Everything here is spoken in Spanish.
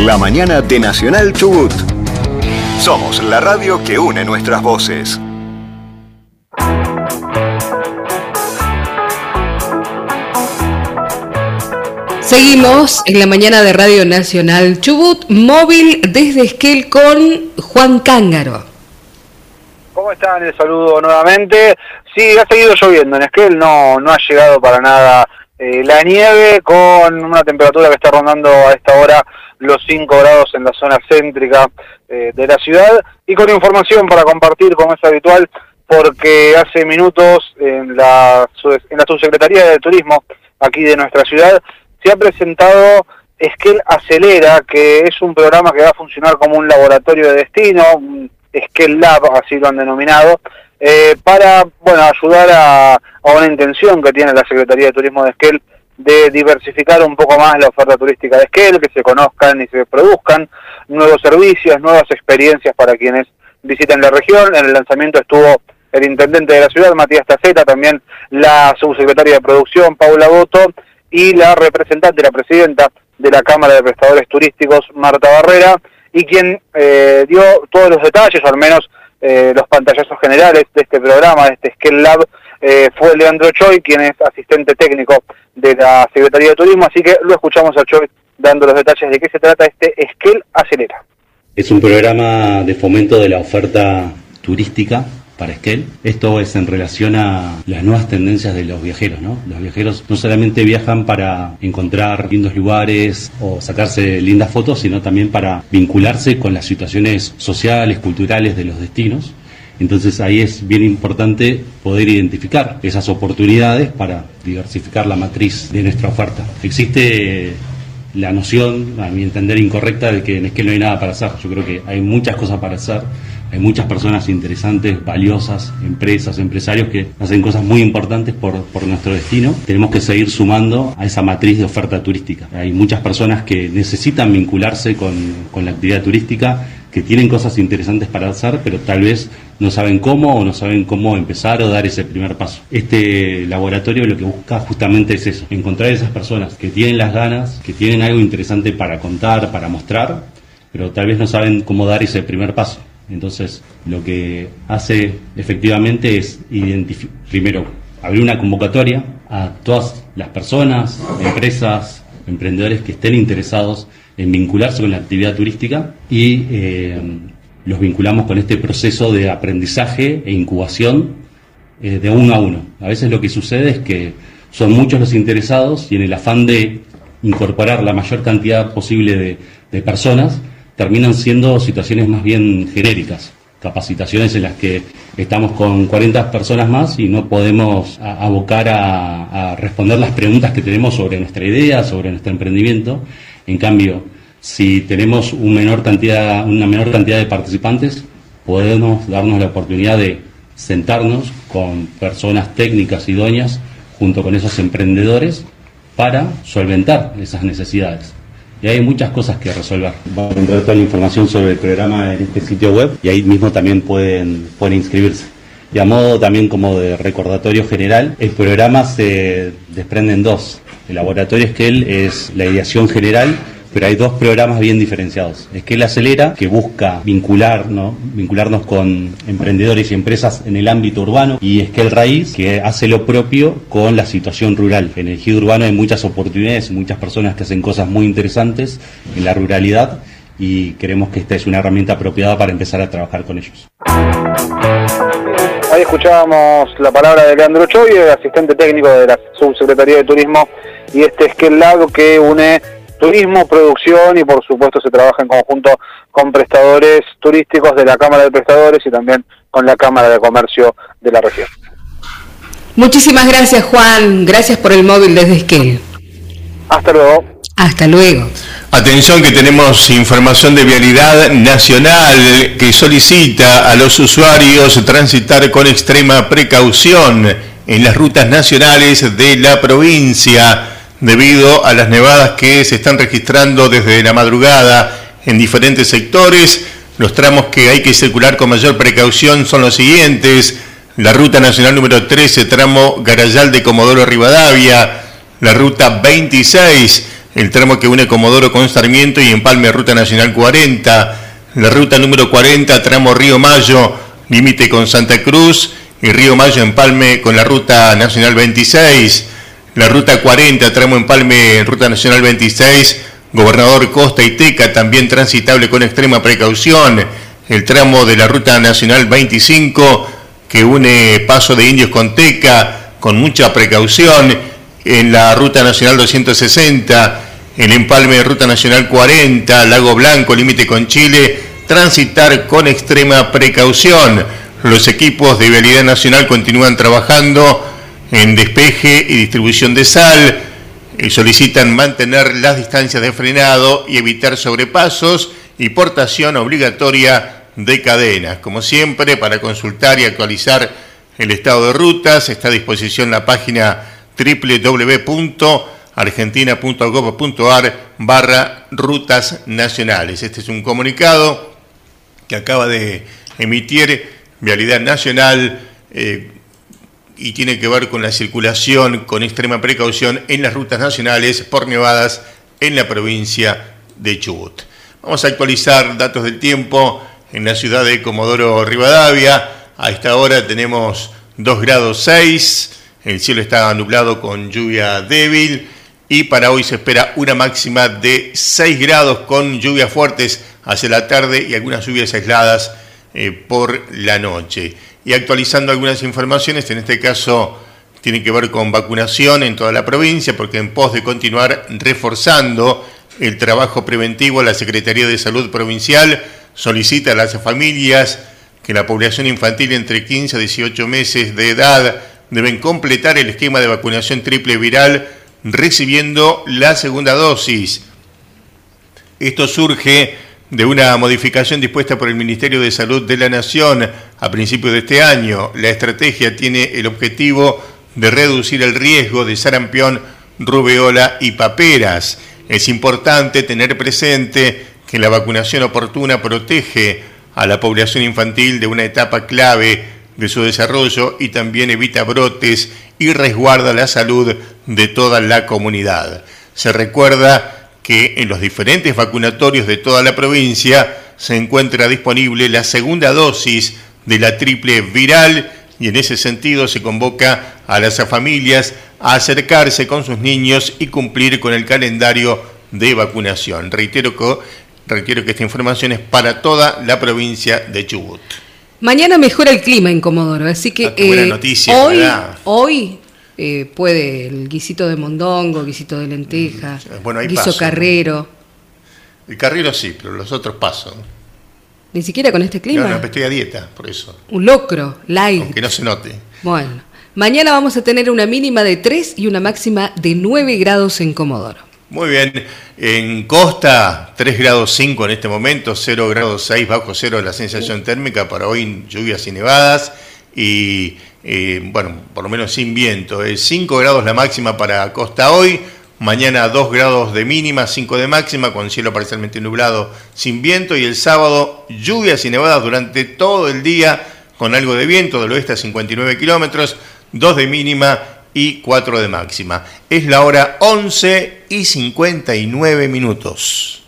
La mañana de Nacional Chubut. Somos la radio que une nuestras voces. Seguimos en la mañana de Radio Nacional Chubut, móvil desde Esquel con Juan Cángaro. ¿Cómo están? Les saludo nuevamente. Sí, ha seguido lloviendo en Esquel, no ha llegado para nada la nieve, con una temperatura que está rondando a esta hora los 5 grados en la zona céntrica de la ciudad, y con información para compartir como es habitual, porque hace minutos en la Subsecretaría de Turismo aquí de nuestra ciudad se ha presentado Esquel Acelera, que es un programa que va a funcionar como un laboratorio de destino, un Esquel Lab, así lo han denominado, para ayudar a una intención que tiene la Secretaría de Turismo de Esquel de diversificar un poco más la oferta turística de Esquel, que se conozcan y se produzcan nuevos servicios, nuevas experiencias para quienes visiten la región. En el lanzamiento estuvo el intendente de la ciudad, Matías Taceta, también la subsecretaria de Producción, Paula Boto, y la representante, la presidenta de la Cámara de Prestadores Turísticos, Marta Barrera, y quien dio todos los detalles, o al menos los pantallazos generales de este programa, de este Esquel Lab, fue Leandro Choi, quien es asistente técnico de la Secretaría de Turismo, así que lo escuchamos a Choi dando los detalles de qué se trata este Esquel Acelera. Es un programa de fomento de la oferta turística para Esquel. Esto es en relación a las nuevas tendencias de los viajeros, ¿no? Los viajeros no solamente viajan para encontrar lindos lugares o sacarse lindas fotos, sino también para vincularse con las situaciones sociales, culturales de los destinos. Entonces ahí es bien importante poder identificar esas oportunidades para diversificar la matriz de nuestra oferta. Existe la noción, a mi entender, incorrecta de que en Esquel no hay nada para hacer. Yo creo que hay muchas cosas para hacer. Hay muchas personas interesantes, valiosas, empresas, empresarios que hacen cosas muy importantes por nuestro destino. Tenemos que seguir sumando a esa matriz de oferta turística. Hay muchas personas que necesitan vincularse con la actividad turística, que tienen cosas interesantes para hacer, pero tal vez no saben cómo o no saben cómo empezar o dar ese primer paso. Este laboratorio lo que busca justamente es eso, encontrar esas personas que tienen las ganas, que tienen algo interesante para contar, para mostrar, pero tal vez no saben cómo dar ese primer paso. Entonces, lo que hace efectivamente es primero abrir una convocatoria a todas las personas, empresas, emprendedores que estén interesados en vincularse con la actividad turística, y los vinculamos con este proceso de aprendizaje e incubación de uno a uno. A veces lo que sucede es que son muchos los interesados y en el afán de incorporar la mayor cantidad posible de personas, terminan siendo situaciones más bien genéricas, capacitaciones en las que estamos con 40 personas más y no podemos abocar a responder las preguntas que tenemos sobre nuestra idea, sobre nuestro emprendimiento. En cambio, si tenemos una menor cantidad de participantes, podemos darnos la oportunidad de sentarnos con personas técnicas idóneas junto con esos emprendedores para solventar esas necesidades. Y hay muchas cosas que resolver. Va a encontrar toda la información sobre el programa en este sitio web y ahí mismo también pueden inscribirse. Y a modo también como de recordatorio general, el programa se desprende en dos. El laboratorio Esquel es la ideación general, pero hay dos programas bien diferenciados. Esquel Acelera, que busca vincularnos con emprendedores y empresas en el ámbito urbano, y Esquel Raíz, que hace lo propio con la situación rural. En el ejido urbano hay muchas oportunidades, muchas personas que hacen cosas muy interesantes en la ruralidad, y creemos que esta es una herramienta apropiada para empezar a trabajar con ellos. Ahí escuchábamos la palabra de Leandro Choi, el asistente técnico de la Subsecretaría de Turismo, y este Esquel Lab que une turismo, producción y por supuesto se trabaja en conjunto con prestadores turísticos de la Cámara de Prestadores y también con la Cámara de Comercio de la región. Muchísimas gracias, Juan. Gracias por el móvil desde Esquel. Hasta luego. Hasta luego. Atención que tenemos información de Vialidad Nacional que solicita a los usuarios transitar con extrema precaución en las rutas nacionales de la provincia debido a las nevadas que se están registrando desde la madrugada en diferentes sectores. Los tramos que hay que circular con mayor precaución son los siguientes: la ruta nacional número 13, tramo Garayal de Comodoro Rivadavia, la ruta 26, el tramo que une Comodoro con Sarmiento y Empalme, Ruta Nacional 40, la ruta número 40, tramo Río Mayo, límite con Santa Cruz, y Río Mayo Empalme con la Ruta Nacional 26, la Ruta 40, tramo Empalme, Ruta Nacional 26, Gobernador Costa y Teca, también transitable con extrema precaución, el tramo de la Ruta Nacional 25, que une Paso de Indios con Teca, con mucha precaución, en la Ruta Nacional 260, el empalme de Ruta Nacional 40, Lago Blanco, límite con Chile, transitar con extrema precaución. Los equipos de Vialidad Nacional continúan trabajando en despeje y distribución de sal, solicitan mantener las distancias de frenado y evitar sobrepasos y portación obligatoria de cadenas. Como siempre, para consultar y actualizar el estado de rutas, está a disposición la página www.argentina.gov.ar/rutas nacionales. Este es un comunicado que acaba de emitir Vialidad Nacional y tiene que ver con la circulación con extrema precaución en las rutas nacionales por nevadas en la provincia de Chubut. Vamos a actualizar datos del tiempo en la ciudad de Comodoro Rivadavia. A esta hora tenemos 2 grados 6. El cielo está nublado con lluvia débil y para hoy se espera una máxima de 6 grados con lluvias fuertes hacia la tarde y algunas lluvias aisladas por la noche. Y actualizando algunas informaciones, en este caso tiene que ver con vacunación en toda la provincia, porque en pos de continuar reforzando el trabajo preventivo, la Secretaría de Salud Provincial solicita a las familias que la población infantil entre 15 a 18 meses de edad deben completar el esquema de vacunación triple viral recibiendo la segunda dosis. Esto surge de una modificación dispuesta por el Ministerio de Salud de la Nación a principios de este año. La estrategia tiene el objetivo de reducir el riesgo de sarampión, rubeola y paperas. Es importante tener presente que la vacunación oportuna protege a la población infantil de una etapa clave de su desarrollo y también evita brotes y resguarda la salud de toda la comunidad. Se recuerda que en los diferentes vacunatorios de toda la provincia se encuentra disponible la segunda dosis de la triple viral y en ese sentido se convoca a las familias a acercarse con sus niños y cumplir con el calendario de vacunación. Reitero que esta información es para toda la provincia de Chubut. Mañana mejora el clima en Comodoro, así que buena noticia, hoy puede el guisito de mondongo, guisito de lenteja, guiso paso, carrero. El carrero sí, pero los otros paso. Ni siquiera con este clima. No, estoy a dieta, por eso. Un locro, light. Aunque no se note. Bueno, mañana vamos a tener una mínima de 3 y una máxima de 9 grados en Comodoro. Muy bien, en Costa 3 grados 5 en este momento, 0 grados 6 bajo cero la sensación térmica, para hoy lluvias y nevadas y por lo menos sin viento. 5 grados la máxima para Costa hoy, mañana 2 grados de mínima, 5 de máxima con cielo parcialmente nublado sin viento y el sábado lluvias y nevadas durante todo el día con algo de viento del oeste a 59 kilómetros, 2 de mínima y 4 de máxima. Es la hora 11:59.